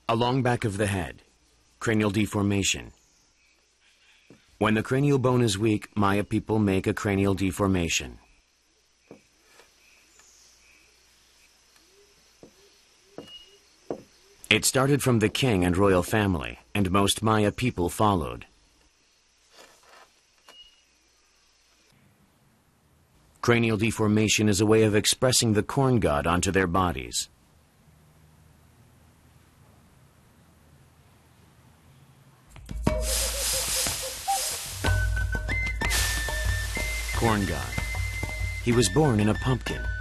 Along back of the head, cranial deformation. When the cranial bone is weak, Maya people make a cranial deformation. It started from the king and royal family, and most Maya people followed. Cranial deformation is a way of expressing the corn god onto their bodies. Corn god. He was born in a pumpkin.